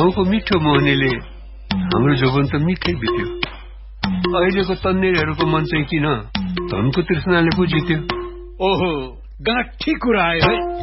गाउँको मिठो मोहनीले हाम्रो जोबन त मिठै बित्यो। अहिलेको तन्नेरहरूको मन चाहिँ किन धनको तृष्णाले पो जित्यो। ओहो, गाँठी कुरा आयो है।